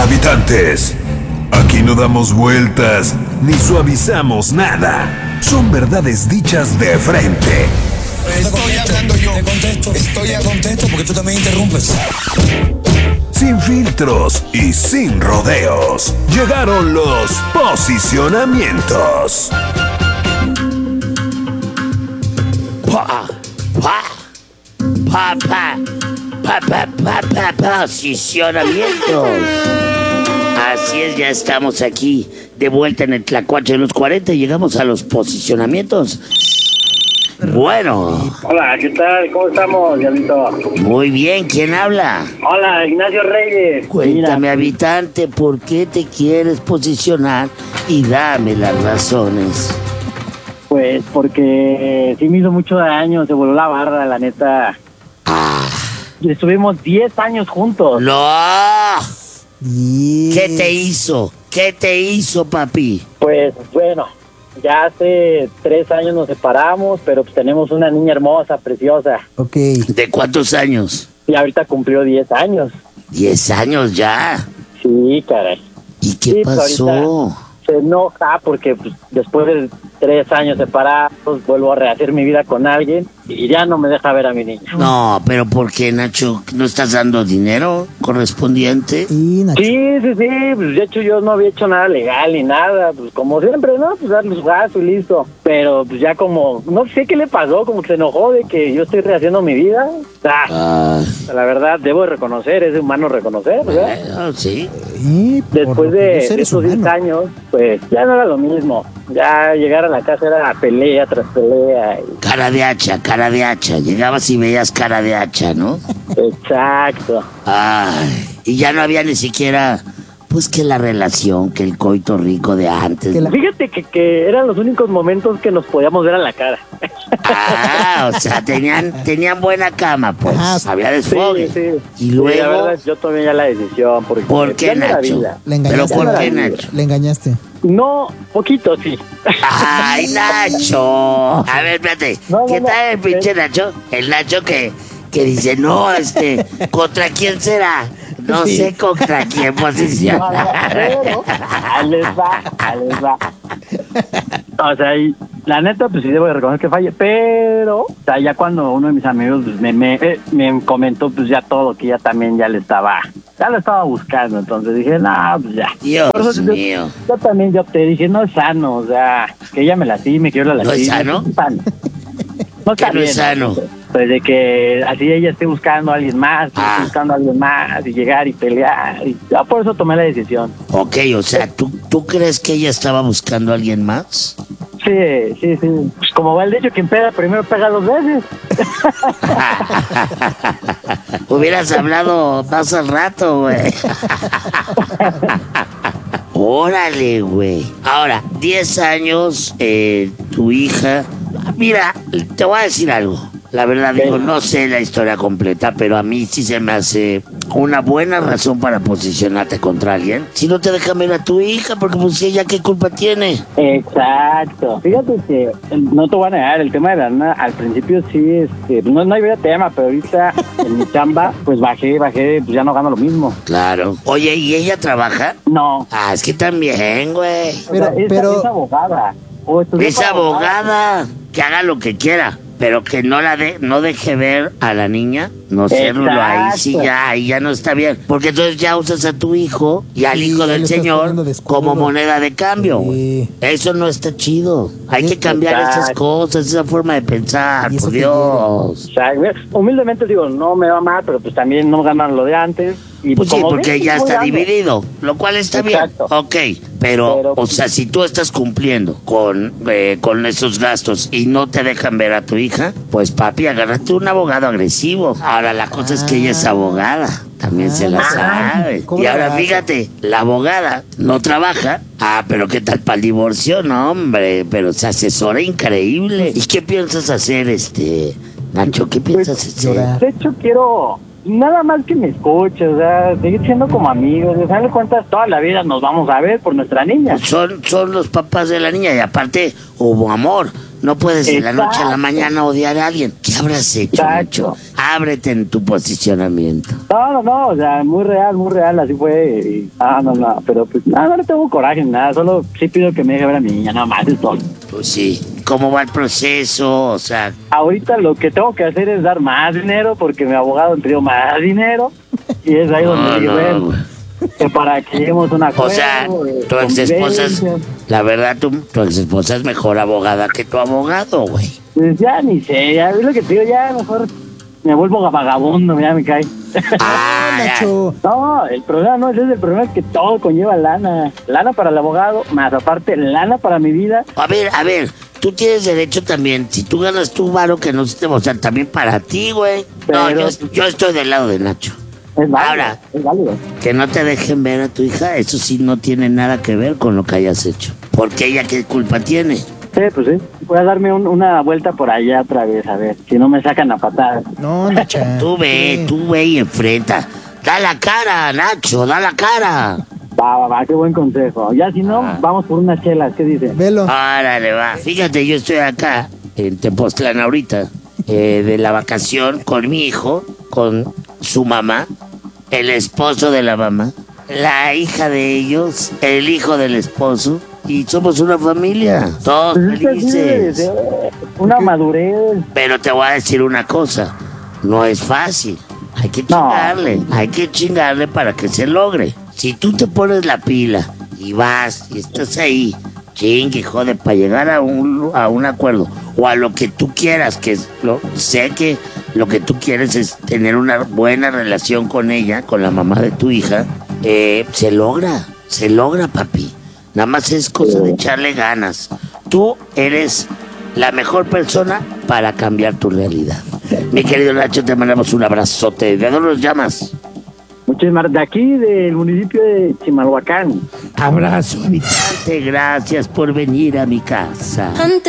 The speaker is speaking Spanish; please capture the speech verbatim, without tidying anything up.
Habitantes, aquí no damos vueltas ni suavizamos nada. Son verdades dichas de frente. Estoy hablando yo. Te contesto. Estoy a contesto porque tú también interrumpes. Sin filtros y sin rodeos. Llegaron los posicionamientos. Pa, pa, pa, pa, pa, pa, pa, pa, posicionamientos. Así es, ya estamos aquí de vuelta en el Tlacuache de los cuarenta y llegamos a los posicionamientos. Bueno. Hola, ¿qué tal? ¿Cómo estamos, Diablito? Muy bien, ¿quién habla? Hola, Ignacio Reyes. Cuéntame, Mira, habitante, ¿por qué te quieres posicionar? Y dame las razones. pues porque sí me hizo mucho daño, se voló la barra, la neta. Ah, Estuvimos diez años juntos. ¡no! Yes. ¿Qué te hizo? ¿Qué te hizo, papi? Pues bueno, ya hace tres años nos separamos, pero pues tenemos una niña hermosa, preciosa. Ok. ¿De cuántos años? Y ahorita cumplió diez años. Diez años ya. Sí, caray. ¿Y qué Sí, pues, pasó? ahorita se enoja porque pues, después de tres años separados vuelvo a rehacer mi vida con alguien y ya no me deja ver a mi niña. No, pero ¿por qué, Nacho? ¿No estás dando dinero correspondiente? Y Nacho. Sí, sí, sí, pues de hecho yo no había hecho nada legal ni nada, pues como siempre, ¿no? Pues darle su gasto y listo. Pero pues ya como, no sé qué le pasó, como que se enojó de que yo estoy rehaciendo mi vida. Ah, Ah, la verdad, debo de reconocer, es humano reconocer, ¿verdad? bueno, sí. Y por Después lo que de yo sé, eres esos diez humano. años, pues ya no era lo mismo. Ya llegar a la casa era pelea tras pelea. y- Cara de hacha, cara de hacha. Llegabas y veías cara de hacha, ¿no? Exacto. Ay, y ya no había ni siquiera, pues que la relación, que el coito rico de antes. Que la- Fíjate que, que eran los únicos momentos que nos podíamos ver a la cara. Ah, o sea, tenían, tenían buena cama, pues. Ajá. Había desfogue. Sí, sí. Y Sí, luego, la verdad, yo tomé ya la decisión. Porque ¿por qué, ya no era Nacho? vida. Le ¿Pero engañaste. por Ya no qué, era vida. Nacho? Le engañaste. No, poquito, sí. ¡Ay, Nacho! A ver, espérate. No, no, ¿Qué no. tal el pinche Nacho? El Nacho que, que dice, no, este, ¿contra quién será? No Sí. sé contra quién No, no, posiciona. pero, ahí les va, ahí les va. O sea, y la neta, pues sí debo de reconocer que falle, pero, o sea, ya cuando uno de mis amigos pues, me, me, eh, me comentó, pues ya todo, que ya también ya le estaba, ya lo estaba buscando, entonces dije, no, pues ya. Dios Por eso yo- mío. Yo también yo te dije, no es sano, o sea, que ella me lastime, que yo la ¿No lastime. es sano? No es sano. No ¿Qué está no es bien, sano? Pues de que así ella esté buscando a alguien más, que Ah. esté buscando a alguien más, y llegar y pelear. Y ya por eso tomé la decisión. Ok, o sea, ¿tú, ¿tú crees que ella estaba buscando a alguien más? Sí, sí, sí. Pues como va el dicho, quien pega primero pega dos veces. Hubieras hablado más al rato, güey. Órale, güey. Ahora, diez años, eh, tu hija... Mira, te voy a decir algo. La verdad, digo, no sé la historia completa, pero a mí sí se me hace una buena razón para posicionarte contra alguien. Si no te dejan ver a tu hija, porque pues ella qué culpa tiene. Exacto. Fíjate que eh, no te voy a negar, el tema de la nana, al principio sí, este, no, no había tema, pero ahorita en mi chamba, pues bajé, bajé, pues ya no gano lo mismo. Claro. Oye, ¿y ella trabaja? No. Ah, es que también, güey. O sea, Pero- esa- pero- es abogada. O estudió Es para abogada, que haga lo que quiera, pero que no la de, no deje ver a la niña, no sé, Rulo, ahí sí Exacto. ya, ahí ya no está bien, porque entonces ya usas a tu hijo y al Sí, hijo ya del le estás señor poniendo de escudo. como moneda de cambio, Sí. güey. Eso no está chido. Hay Sí, que cambiar esas exacto. cosas, esa forma de pensar, Y eso por que Dios. O sea, humildemente digo, no me va mal, pero pues también no ganan lo de antes. Y Pues sí, como porque ven, ya voy está dando. dividido, lo cual está Exacto. bien. Ok, pero, Pero- o sea, si tú estás cumpliendo con, eh, con esos gastos y no te dejan ver a tu hija, pues papi, agárrate un abogado agresivo. Ahora, la cosa es que ella es Ah. abogada, también Ah, se la ah, sabe. ¿cómo Y la ahora vas a- fíjate, la abogada no trabaja. Ah, pero ¿qué tal para el divorcio? No, hombre, pero se asesora increíble. ¿Y qué piensas hacer, este, Nacho? ¿Qué piensas hacer? Llorar. De hecho, quiero nada más que me escuche, o sea, seguir siendo como amigos. De final de cuentas, toda la vida nos vamos a ver por nuestra niña. Son, son los papás de la niña y aparte hubo amor. No puedes de la noche a la mañana odiar a alguien. ¿Qué habrás hecho, Nacho? Ábrete en tu posicionamiento. No, no, no, o sea, muy real, muy real, así fue. Y, ah, no, no, pero pues nada, no le tengo coraje ni nada, solo sí pido que me deje ver a mi niña, nada más, es todo. Pues sí, ¿cómo va el proceso? O sea... Ahorita lo que tengo que hacer es dar más dinero porque mi abogado me pidió más dinero y es ahí donde No, digo, no, bueno, güey. que para que lleguemos a una O sea, tu ex esposa es, la verdad, tu, tu ex esposa es mejor abogada que tu abogado, güey. Pues ya ni sé, ya es lo que te digo, ya mejor me vuelvo vagabundo, ya me cae. Ah, ya. Nacho. No, el problema no es ese, el problema es que todo conlleva lana. Lana para el abogado, más aparte lana para mi vida. A ver, a ver, tú tienes derecho también, si tú ganas tu varo, que no se te va a usar también para ti, güey. No, Pero- yo, yo estoy del lado de Nacho. Es válido, Ahora. es válido. Que no te dejen ver a tu hija, eso sí no tiene nada que ver con lo que hayas hecho. Porque ella qué culpa tiene. Sí, pues sí. Voy a darme un- una vuelta por allá otra vez, a ver, si no me sacan a patadas. No, Nacha. Tú ve, tú ve y enfrenta. Da la cara, Nacho, da la cara. Va, va, va, qué buen consejo. Ya si no, Ah. vamos por unas chelas, ¿qué dicen? Velo. Árale, va. Fíjate, yo estoy acá, en Tepoztlán ahorita, eh, de la vacación con mi hijo, con su mamá, el esposo de la mamá, la hija de ellos, el hijo del esposo, y somos una familia, todos Pues es que así debe de felices. ser, una madurez. Pero te voy a decir una cosa, no es fácil. Hay que No. chingarle, hay que chingarle para que se logre. Si tú te pones la pila y vas y estás ahí, chingue, jode, para llegar a un, a un acuerdo o a lo que tú quieras, que es lo, sé que lo que tú quieres es tener una buena relación con ella, con la mamá de tu hija, eh, se logra, se logra, papi. Nada más es cosa de echarle ganas. Tú eres la mejor persona para cambiar tu realidad. Mi querido Nacho, te mandamos un abrazote. ¿De dónde nos llamas? Muchísimas, de aquí, del municipio de Chimalhuacán. Abrazo, habitante. Gracias por venir a mi casa. Antes